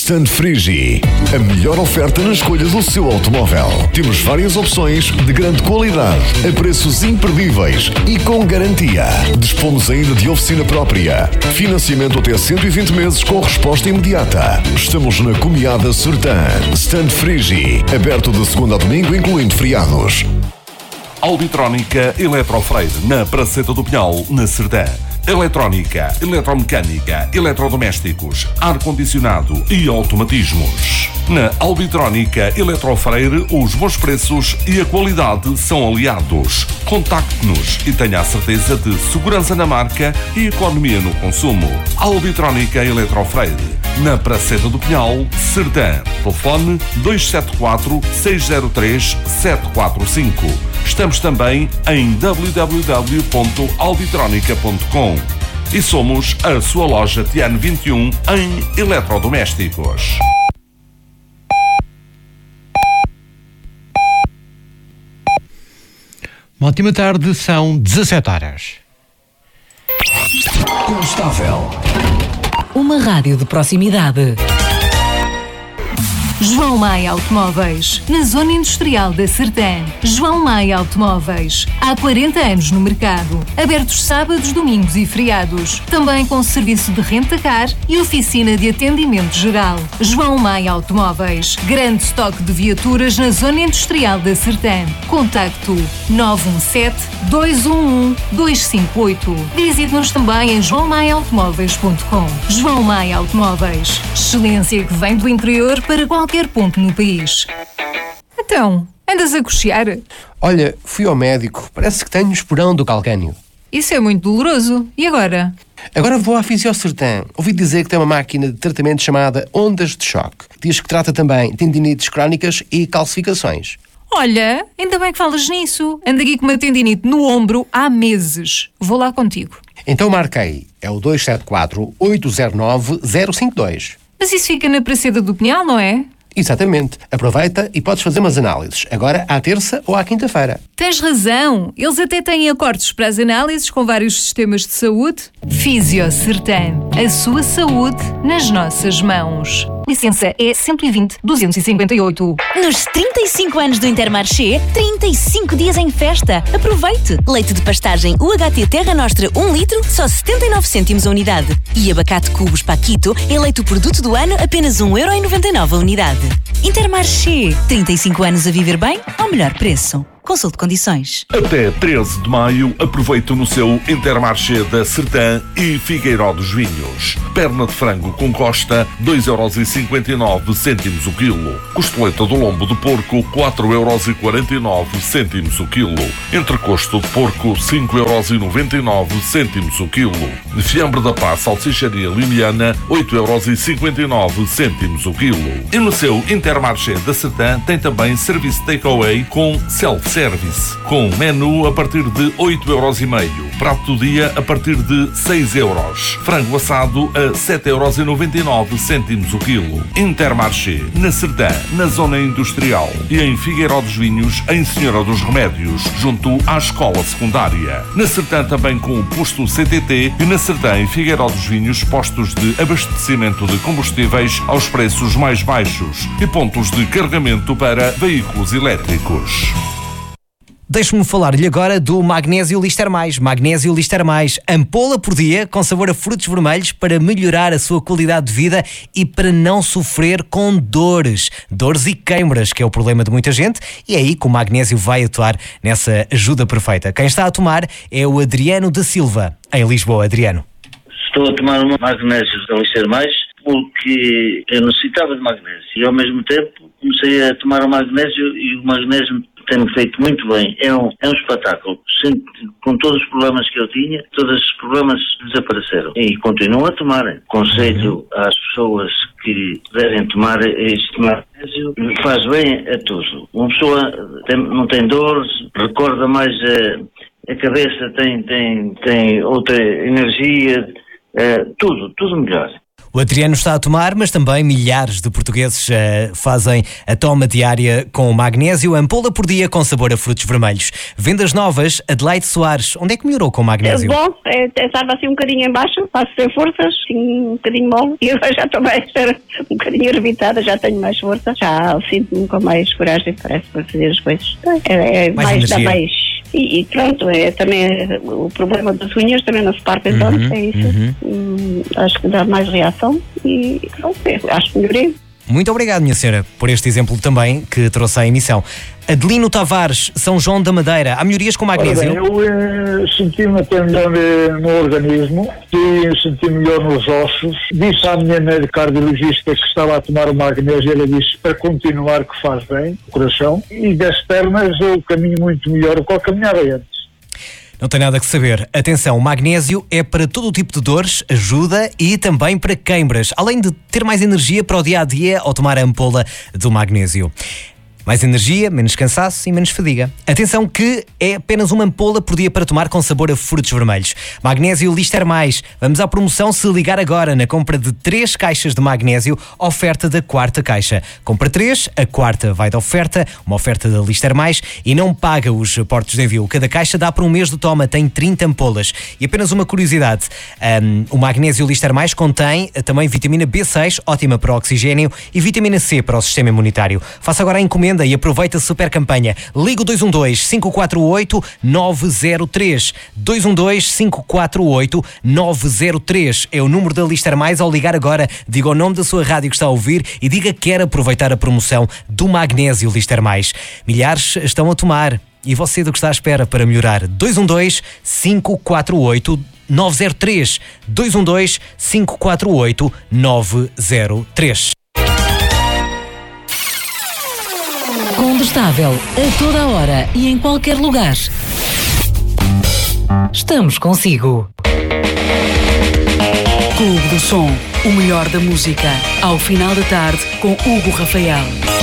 Stand Frigi, a melhor oferta na escolha do seu automóvel. Temos várias opções de grande qualidade, a preços imperdíveis e com garantia. Dispomos ainda de oficina própria. Financiamento até 120 meses com resposta imediata. Estamos na Comiada Sertã. Stand Frigi, aberto de segunda a domingo, incluindo feriados. Albitrónica Eletrofreire, na Praceta do Pinhal, na Sertã. Eletrónica, eletromecânica, eletrodomésticos, ar-condicionado e automatismos. Na Albitrónica Eletrofreire, os bons preços e a qualidade são aliados. Contacte-nos e tenha a certeza de segurança na marca e economia no consumo. Albitrónica Eletrofreire, na Praceta do Pinhal, Sertã. Telefone 274-603-745. Estamos também em www.albitronica.com e somos a sua loja Tiano 21 em eletrodomésticos. Uma ótima tarde, são 17 horas. Constável. Uma rádio de proximidade. João Maia Automóveis, na Zona Industrial da Sertã. João Maia Automóveis, há 40 anos no mercado. Abertos sábados, domingos e feriados. Também com serviço de renta-car e oficina de atendimento geral. João Maia Automóveis, grande estoque de viaturas na Zona Industrial da Sertã. Contacto 917-211-258. Visite-nos também em joaomaiaautomóveis.com. João Maia Automóveis, excelência que vem do interior para qualquer ponto no país. Então, andas a cochear? Olha, fui ao médico. Parece que tenho esporão do calcânio. Isso é muito doloroso. E agora? Agora vou à Fisiosertã. Ouvi dizer que tem uma máquina de tratamento chamada ondas de choque. Diz que trata também tendinites crónicas e calcificações. Olha, ainda bem que falas nisso. Ando aqui com uma tendinite no ombro há meses. Vou lá contigo. Então marquei. É o 274-809-052. Mas isso fica na Praceta do Pinhal, não é? Exatamente. Aproveita e podes fazer umas análises. Agora à terça ou à quinta-feira. Tens razão. Eles até têm acordos para as análises com vários sistemas de saúde. Fisiosertã. A sua saúde nas nossas mãos. Licença é 120-258. Nos 35 anos do Intermarché, 35 dias em festa. Aproveite! Leite de pastagem UHT Terra Nostra 1 litro, só 79 cêntimos a unidade. E abacate Cubos Paquito, eleito produto do ano, apenas 1,99€ a unidade. Intermarché, 35 anos a viver bem ao melhor preço. Consulte condições. Até 13 de maio, aproveite no seu Intermarché da Sertã e Figueiró dos Vinhos. Perna de frango com costa, 2,59€ o quilo. Costeleta do lombo de porco, 4,49€ o quilo. Entrecosto de porco, 5,99€ o quilo. Fiambre da pá, salsicharia limiana, 8,59€ o quilo. E no seu Intermarché da Sertã tem também serviço takeaway com self-service, com menu a partir de 8,5€, prato do dia a partir de 6€, frango assado a 7,99€ o quilo. Intermarché, na Sertã, na Zona Industrial e em Figueiró dos Vinhos, em Senhora dos Remédios, junto à Escola Secundária. Na Sertã também com o posto CTT e na Sertã e Figueiró dos Vinhos, postos de abastecimento de combustíveis aos preços mais baixos e pontos de carregamento para veículos elétricos. Deixe-me falar-lhe agora do Magnésio Lister Mais. Magnésio Lister Mais, ampola por dia com sabor a frutos vermelhos para melhorar a sua qualidade de vida e para não sofrer com dores e queimbras, que é o problema de muita gente, e é aí que o magnésio vai atuar nessa ajuda perfeita. Quem está a tomar é o Adriano da Silva, em Lisboa. Adriano. Estou a tomar um magnésio da Lister Mais porque eu necessitava de magnésio e ao mesmo tempo comecei a tomar o magnésio e o magnésio tem-me feito muito bem. É um espetáculo. Com todos os problemas que eu tinha, todos os problemas desapareceram. E continuo a tomar. Conselho às pessoas que devem tomar este magnésio, faz bem a tudo. Uma pessoa não tem dores, recorda mais a cabeça, tem outra energia, tudo melhor. O Adriano está a tomar, mas também milhares de portugueses fazem a toma diária com magnésio, ampola por dia com sabor a frutos vermelhos. Vendas novas, Adelaide Soares. Onde é que melhorou com o magnésio? Bom, estava assim um bocadinho em baixo, faço sem forças, assim, um bocadinho mole, e agora já estou mais um bocadinho arrebitada, já tenho mais força, já sinto-me com mais coragem, parece, para fazer as coisas. Mais dá mais. E pronto, também o problema das unhas também não se parte então, é isso. Acho que dá mais reação e pronto, acho que melhorei. Muito obrigado, minha senhora, por este exemplo também que trouxe à emissão. Adelino Tavares, São João da Madeira. Há melhorias com magnésio? Bem, eu senti-me até melhor no organismo e senti melhor nos ossos. Disse à minha médica cardiologista que estava a tomar o magnésio, ela disse para continuar que faz bem o coração. E das pernas eu caminho muito melhor do que eu caminhava antes. Não tem nada que saber. Atenção, o magnésio é para todo o tipo de dores, ajuda e também para queimbras, além de ter mais energia para o dia-a-dia ao tomar a ampola do magnésio. Mais energia, menos cansaço e menos fadiga. Atenção que é apenas uma ampola por dia para tomar com sabor a frutos vermelhos. Magnésio Lister Mais. Vamos à promoção se ligar agora na compra de 3 caixas de magnésio, oferta da 4ª caixa. Compra 3, a 4ª vai de oferta, uma oferta da Lister Mais e não paga os portos de envio. Cada caixa dá para um mês de toma, tem 30 ampolas. E apenas uma curiosidade, o magnésio Lister Mais contém também vitamina B6, ótima para o oxigênio, e vitamina C para o sistema imunitário. Faça agora a encomenda e aproveita a super campanha. Liga o 212-548-903. 212-548-903 é o número da Lister Mais. Ao ligar agora, diga o nome da sua rádio que está a ouvir e diga que quer aproveitar a promoção do magnésio Lister Mais. Milhares estão a tomar. E você do que está à espera para melhorar? 212-548-903. 212-548-903. Condestável, a toda a hora e em qualquer lugar. Estamos consigo. Clube do Som, o melhor da música. Ao final da tarde, com Hugo Rafael.